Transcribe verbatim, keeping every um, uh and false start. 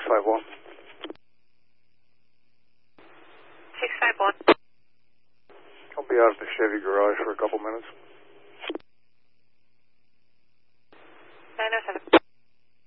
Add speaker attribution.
Speaker 1: five one.
Speaker 2: six five one.
Speaker 1: I'll be out at the Chevy garage for a couple minutes.